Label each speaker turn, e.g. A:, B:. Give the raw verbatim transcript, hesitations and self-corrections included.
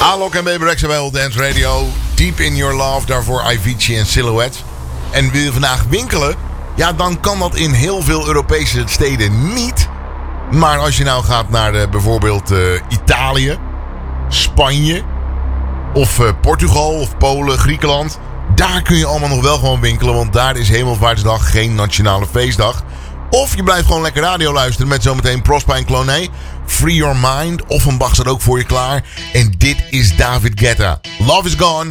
A: Alok en Baby Rexha bij Old Dance Radio. Deep in Your Love, daarvoor Avicii en Silhouette. En wil je vandaag winkelen? Ja, dan kan dat in heel veel Europese steden niet. Maar als je nou gaat naar de, bijvoorbeeld uh, Italië, Spanje of uh, Portugal of Polen, Griekenland. Daar kun je allemaal nog wel gewoon winkelen, want daar is Hemelvaartsdag geen nationale feestdag. Of je blijft gewoon lekker radio luisteren met zometeen Prosper en Cloné. Free Your Mind. Offenbach staat ook voor je klaar. En dit is David Guetta. Love is Gone.